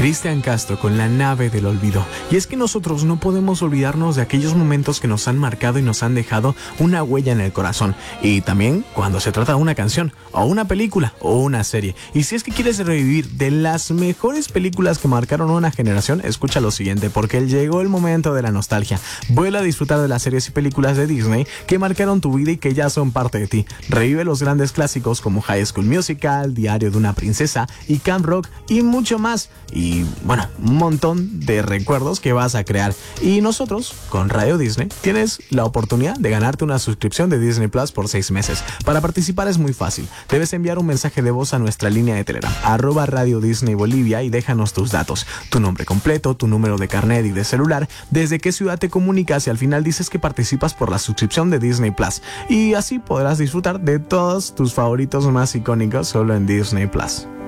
Cristian Castro con La nave del olvido. Y es que nosotros no podemos olvidarnos de aquellos momentos que nos han marcado y nos han dejado una huella en el corazón. Y también cuando se trata de una canción, o una película, o una serie. Y si es que quieres revivir de las mejores películas que marcaron una generación, escucha lo siguiente, porque llegó el momento de la nostalgia. Vuelve a disfrutar de las series y películas de Disney que marcaron tu vida y que ya son parte de ti. Revive los grandes clásicos como High School Musical, Diario de una princesa y Camp Rock y mucho más. Y bueno, un montón de recuerdos que vas a crear. Y nosotros, con Radio Disney, tienes la oportunidad de ganarte una suscripción de Disney Plus por 6 meses. Para participar es muy fácil. Debes enviar un mensaje de voz a nuestra línea de Telegram, @Radio Disney Bolivia, y déjanos tus datos, tu nombre completo, tu número de carnet y de celular, desde qué ciudad te comunicas, y al final dices que participas por la suscripción de Disney Plus. Y así podrás disfrutar de todos tus favoritos más icónicos solo en Disney Plus.